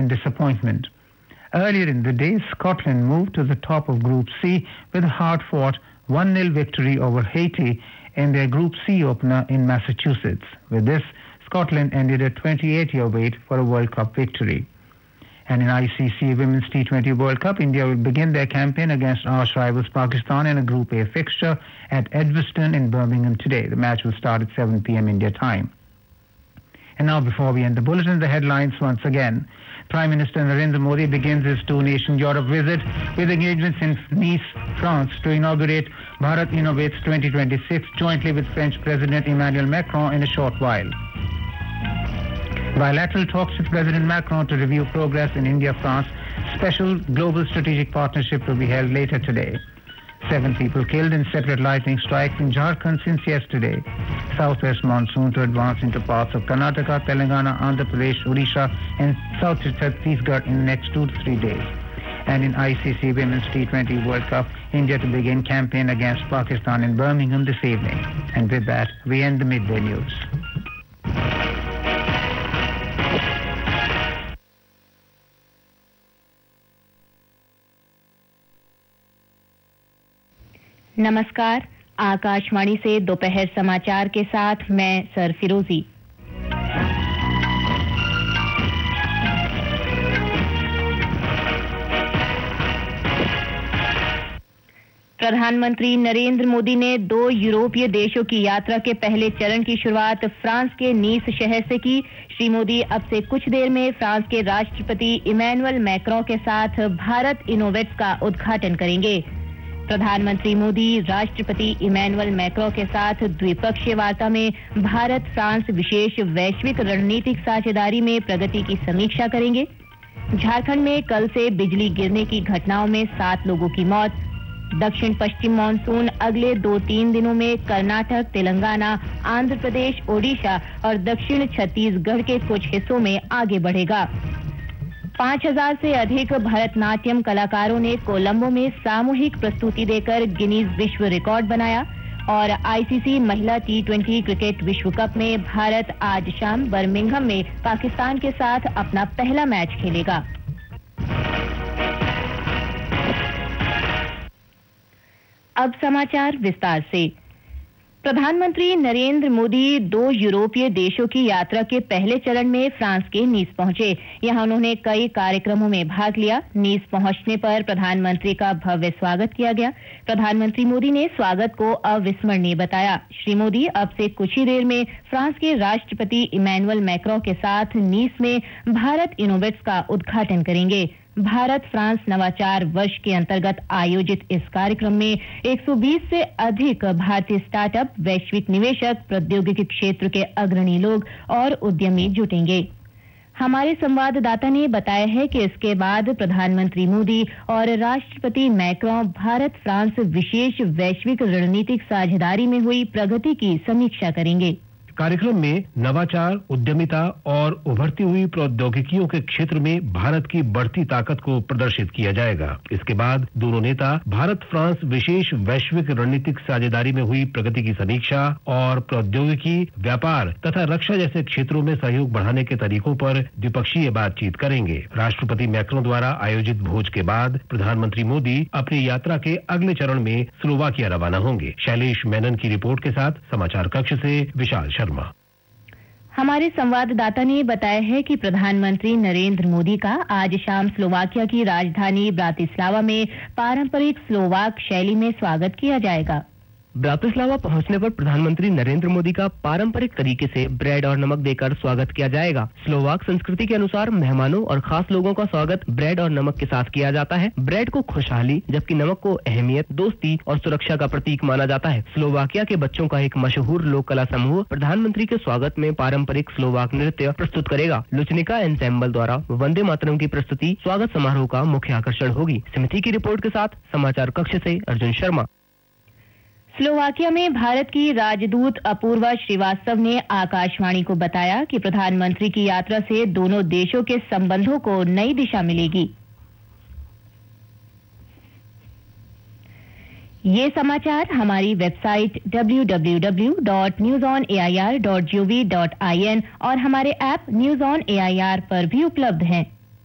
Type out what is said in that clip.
and disappointment. Earlier in the day, Scotland moved to the top of Group C with a hard-fought 1-0 victory over Haiti in their Group C opener in Massachusetts. With this, Scotland ended a 28-year wait for a World Cup victory. And in ICC Women's T20 World Cup, India will begin their campaign against arch rivals Pakistan in a Group A fixture at Edgbaston in Birmingham today. The match will start at 7 p.m. India time. And now, before we end the bulletin, the headlines once again. Prime Minister Narendra Modi begins his two-nation Europe visit with engagements in Nice, France, to inaugurate Bharat Innovates 2026 jointly with French President Emmanuel Macron in a short while. Bilateral talks with President Macron to review progress in India-France special global strategic partnership will be held later today. 7 people killed in separate lightning strikes in Jharkhand since yesterday. Southwest monsoon to advance into parts of Karnataka, Telangana, Andhra Pradesh, Odisha and South Chhattisgarh in the next 2 to 3 days. And in ICC Women's T20 World Cup, India to begin campaign against Pakistan in Birmingham this evening. And with that, we end the midday news. नमस्कार, आकाशवाणी से दोपहर समाचार के साथ मैं sir फिरोजी। प्रधानमंत्री नरेंद्र मोदी ने 2 यूरोपीय देशों की यात्रा के पहले चरण की शुरुआत फ्रांस के नीस शहर से की। श्री मोदी अब से कुछ देर में फ्रांस के राष्ट्रपति इमैनुअल मैक्रों के साथ भारत इनोवेट्स का उद्घाटन करेंगे। प्रधानमंत्री मोदी राष्ट्रपति इमैनुअल मैक्रों के साथ द्विपक्षीय वार्ता में भारत फ्रांस विशेष वैश्विक रणनीतिक साझेदारी में प्रगति की समीक्षा करेंगे। झारखंड में कल से बिजली गिरने की घटनाओं में 7 लोगों की मौत। दक्षिण पश्चिम मानसून अगले 2-3 दिनों में कर्नाटक, तेलंगाना, आंध्र प्रदेश, ओडिशा और दक्षिण छत्तीसगढ़ के कुछ हिस्सों में आगे बढ़ेगा। 5000 से अधिक भरतनाट्यम कलाकारों ने कोलंबो में सामूहिक प्रस्तुति देकर गिनीज विश्व रिकॉर्ड बनाया। और आईसीसी महिला T20 क्रिकेट विश्व कप में भारत आज शाम बर्मिंघम में पाकिस्तान के साथ अपना पहला मैच खेलेगा। अब समाचार विस्तार से। प्रधानमंत्री नरेंद्र मोदी 2 यूरोपीय देशों की यात्रा के पहले चरण में फ्रांस के नीस पहुंचे। यहां उन्होंने कई कार्यक्रमों में भाग लिया। नीस पहुंचने पर प्रधानमंत्री का भव्य स्वागत किया गया। प्रधानमंत्री मोदी ने स्वागत को अविस्मरणीय बताया। श्री मोदी अब से कुछ ही देर में फ्रांस के राष्ट्रपति इमैनुअल मैक्रों के साथ नीस में भारत इनोवेट्स का उद्घाटन करेंगे। भारत फ्रांस नवाचार वर्ष के अंतर्गत आयोजित इस कार्यक्रम में 120 से अधिक भारतीय स्टार्टअप, वैश्विक निवेशक, प्रौद्योगिकी क्षेत्र के अग्रणी लोग और उद्यमी जुटेंगे। हमारे संवाददाता ने बताया है कि इसके बाद प्रधानमंत्री मोदी और राष्ट्रपति मैक्रों भारत फ्रांस विशेष वैश्विक रणनीतिक साझेदारी में हुई प्रगति की समीक्षा करेंगे। कार्यक्रम में नवाचार, उद्यमिता और उभरती हुई प्रौद्योगिकियों के क्षेत्र में भारत की बढ़ती ताकत को प्रदर्शित किया जाएगा। इसके बाद दोनों नेता भारत फ्रांस विशेष वैश्विक रणनीतिक साझेदारी में हुई प्रगति की समीक्षा और प्रौद्योगिकी, व्यापार तथा रक्षा जैसे क्षेत्रों में सहयोग बढ़ाने के तरीकों पर द्विपक्षीय बातचीत करेंगे। राष्ट्रपति मैक्रों द्वारा आयोजित भोज के बाद प्रधानमंत्री मोदी अपनी यात्रा के अगले चरण में स्लोवाकिया रवाना होंगे। शैलेश मेनन की रिपोर्ट के साथ समाचार कक्ष से विशाल शर्मा। हमारे संवाददाता ने बताया है कि प्रधानमंत्री नरेंद्र मोदी का आज शाम स्लोवाकिया की राजधानी ब्रातिस्लावा में पारंपरिक स्लोवाक शैली में स्वागत किया जाएगा। ब्रातिस्लावा पहुंचने पर प्रधानमंत्री नरेंद्र मोदी का पारंपरिक तरीके से ब्रेड और नमक देकर स्वागत किया जाएगा। स्लोवाक संस्कृति के अनुसार मेहमानों और खास लोगों का स्वागत ब्रेड और नमक के साथ किया जाता है। ब्रेड को खुशहाली जबकि नमक को अहमियत, दोस्ती और सुरक्षा का प्रतीक माना जाता है। स्लोवाकिया के बच्चों का एक मशहूर लोक कला समूह प्रधानमंत्री के स्वागत में पारंपरिक स्लोवाक नृत्य प्रस्तुत करेगा। लुचनिका एंसेम्बल द्वारा वंदे मातरम की प्रस्तुति स्वागत समारोह का मुख्य आकर्षण होगी। समिति की रिपोर्ट के साथ समाचार कक्ष से अर्जुन शर्मा। स्लोवाकिया में भारत की राजदूत अपूर्वा श्रीवास्तव ने आकाशवाणी को बताया कि प्रधानमंत्री की यात्रा से दोनों देशों के संबंधों को नई दिशा मिलेगी। ये समाचार हमारी वेबसाइट www.newsonair.gov.in और हमारे ऐप न्यूज़ ऑन एआईआर पर भी उपलब्ध हैं।